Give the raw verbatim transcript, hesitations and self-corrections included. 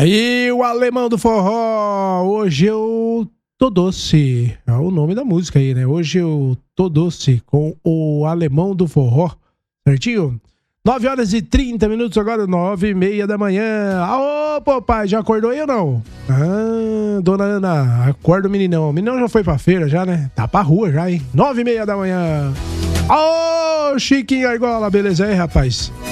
E o Alemão do Forró, hoje eu tô doce, é o nome da música aí, né? Hoje eu tô doce com o Alemão do Forró, certinho? nove horas e trinta minutos agora, nove e meia da manhã. Aô, papai, já acordou aí ou não? Ah, dona Ana, acorda o meninão. O meninão já foi pra feira já, né? Tá pra rua já, hein? nove e meia da manhã. Aô, Chiquinho Argola, beleza aí, rapaz?